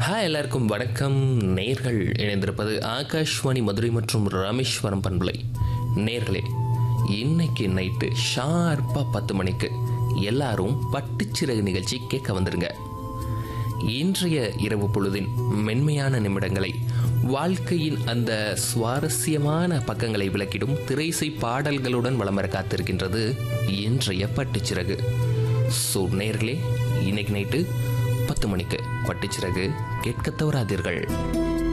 Hi எல்லாருக்கும் வணக்கம். நேர்கள் இணைந்திருப்பது ஆகாஷ்வாணி மதுரை மற்றும் ராமேஸ்வரம் பண்பலை. நேர்களே, இன்னைக்கு நைட்டு ஷார்ப்பாக 10 மணிக்கு எல்லாரும் பட்டுச்சிறகு நிகழ்ச்சி கேட்க வந்துருங்க. இன்றைய இரவு பொழுதின் மென்மையான நிமிடங்களை, வாழ்க்கையின் அந்த சுவாரஸ்யமான பக்கங்களை விளக்கிடும் திரைசை பாடல்களுடன் வலம் வர காத்திருக்கின்றது இன்றைய பட்டுச்சிறகு. ஸோ நேர்களே, இன்னைக்கு நைட்டு 10 மணிக்கு பட்டுச்சிறகு கேட்க தவறாதீர்கள்.